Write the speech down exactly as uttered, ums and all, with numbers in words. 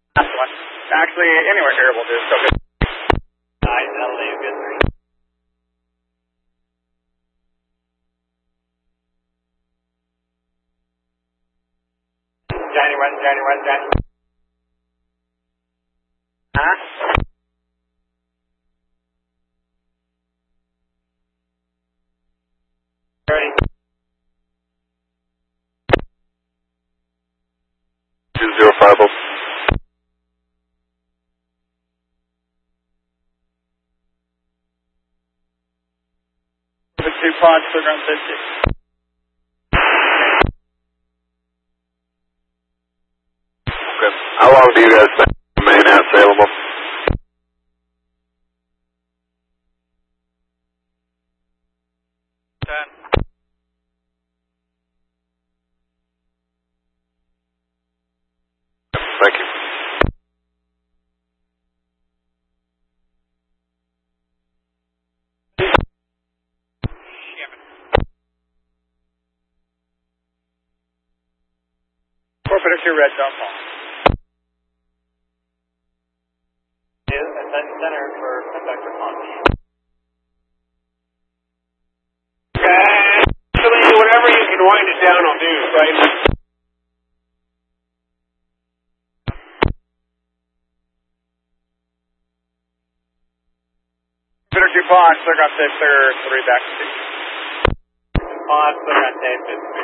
Last one. Actually, anywhere here will do. So good. Nice, that'll leave good three. Johnny West, Johnny West, Johnny West. Huh? Ready? two zero five oh. Two pods, clear ground safety. Okay. How long do you guys think remain at Salem? Ten. Thank you. four fifty-two red zone phone. Center for conductor launch. Okay. Actually, whatever you can wind it down, I'll do, right? fifty-two pods, clear ground safe, clear three back to six. Pod, clear on tape,